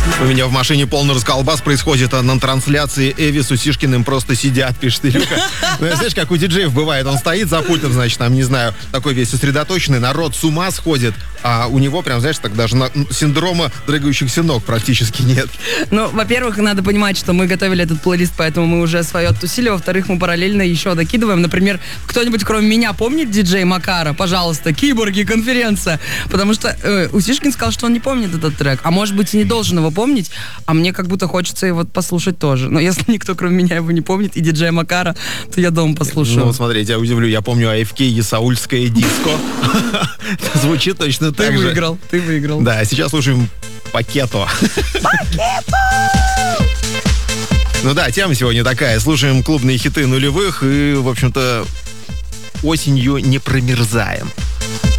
У меня в машине полный расколбас происходит, а на трансляции Эви с Усишкиным просто сидят, пишет Илюха. Ну, знаешь, как у диджеев бывает, он стоит за пультом, значит, там, не знаю, такой весь сосредоточенный, народ с ума сходит, а у него прям, знаешь, так даже синдрома дрыгающихся ног практически нет. Ну, во-первых, надо понимать, что мы готовили этот плейлист, поэтому мы уже свое оттусили. Во-вторых, мы параллельно еще докидываем. Например, кто-нибудь, кроме меня, помнит диджей Макара? Пожалуйста, «Киборги», конференция. Потому что Усишкин сказал, что он не помнит этот трек. А может быть, и не должен его помнить, а мне как будто хочется его послушать тоже. Но если никто, кроме меня, его не помнит, и диджея Макара, то я дома послушаю. Ну, смотри, я удивлю. Я помню АФК и Саульское диско. Звучит точно так же. Ты выиграл. Да, сейчас слушаем «Пакето». Ну да, тема сегодня такая. Слушаем клубные хиты нулевых и, в общем-то, осенью не промерзаем.